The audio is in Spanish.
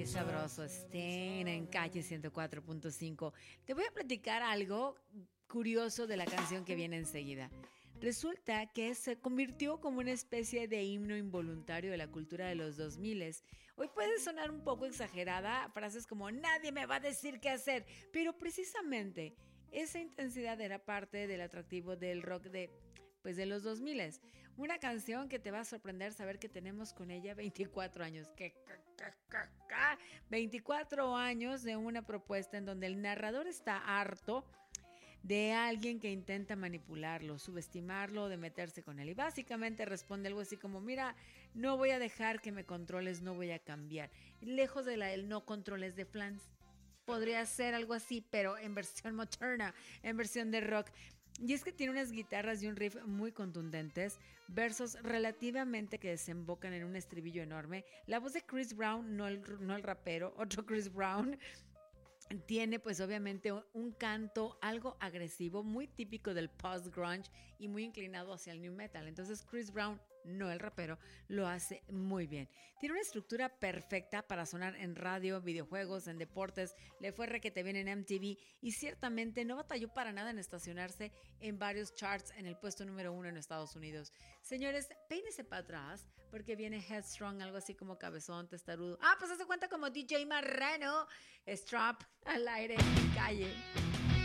Qué sabroso, estén en Calle 104.5. Te voy a platicar algo curioso de la canción que viene enseguida. Resulta que se convirtió como una especie de himno involuntario de la cultura de los 2000. Hoy puede sonar un poco exagerada, frases como nadie me va a decir qué hacer, pero precisamente esa intensidad era parte del atractivo del rock de los 2000. Una canción que te va a sorprender saber que tenemos con ella 24 años. 24 años de una propuesta en donde el narrador está harto de alguien que intenta manipularlo, subestimarlo, de meterse con él. Y básicamente responde algo así como, mira, no voy a dejar que me controles, no voy a cambiar. Lejos de el no controles de Flans. Podría ser algo así, pero en versión moderna, en versión de rock. Y es que tiene unas guitarras y un riff muy contundentes, versos relativamente que desembocan en un estribillo enorme. La voz de Chris Brown, no el rapero, otro Chris Brown, tiene pues obviamente un canto algo agresivo, muy típico del post-grunge y muy inclinado hacia el new metal. Entonces Chris Brown, no el rapero, lo hace muy bien. Tiene una estructura perfecta para sonar en radio, videojuegos, en deportes, le fue requete bien en MTV y ciertamente no batalló para nada en estacionarse en varios charts en el puesto número 1 en Estados Unidos. Señores, peínese para atrás porque viene Headstrong, algo así como cabezón, testarudo. Ah, pues hace cuenta como DJ Marrano. Strap al aire en calle.